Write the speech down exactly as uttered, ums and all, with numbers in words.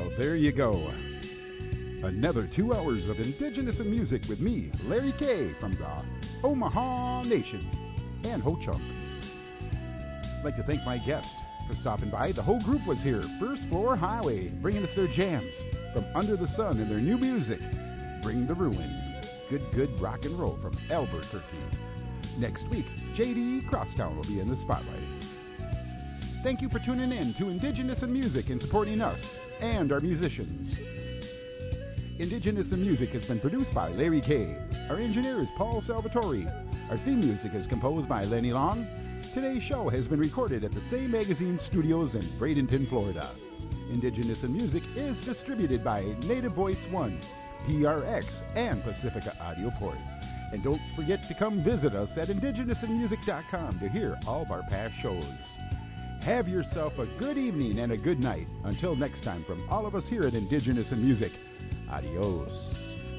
Well, there you go. Another two hours of Indigenous in Music with me, Larry K. from the Omaha Nation and Ho-Chunk. I'd like to thank my guest for stopping by. The whole group was here. First Floor Highway, bringing us their jams from Under the Sun and their new music, Bring the Ruin. Good, good rock and roll from Albuquerque. Next week, J D Crosstown will be in the spotlight. Thank you for tuning in to Indigenous in Music and supporting us and our musicians. Indigenous in Music has been produced by Larry K. Our engineer is Paul Salvatore. Our theme music is composed by Lenny Long. Today's show has been recorded at the Say Magazine Studios in Bradenton, Florida. Indigenous in Music is distributed by Native Voice One, P R X, and Pacifica Audio Port. And don't forget to come visit us at indigenous in music dot com to hear all of our past shows. Have yourself a good evening and a good night. Until next time, from all of us here at Indigenous in Music, adios.